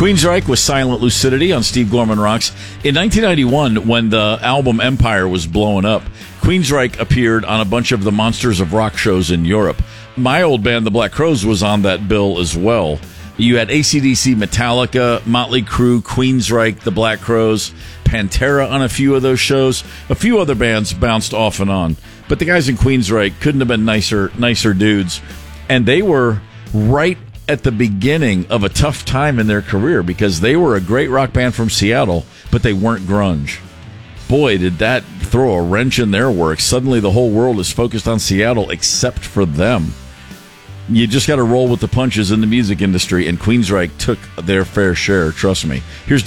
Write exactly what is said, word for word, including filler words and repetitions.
Queensryche with Silent Lucidity on Steve Gorman Rocks. In nineteen ninety-one, when the album Empire was blowing up, Queensryche appeared on a bunch of the Monsters of Rock shows in Europe. My old band, the Black Crowes, was on that bill as well. You had A C D C, Metallica, Motley Crue, Queensryche, the Black Crowes, Pantera on a few of those shows. A few other bands bounced off and on. But the guys in Queensryche couldn't have been nicer, nicer dudes. And they were right at the beginning of a tough time in their career because they were a great rock band from Seattle, but they weren't grunge. Boy, did that throw a wrench in their work. Suddenly the whole world is focused on Seattle except for them. You just got to roll with the punches in the music industry, and Queensryche took their fair share, trust me. Here's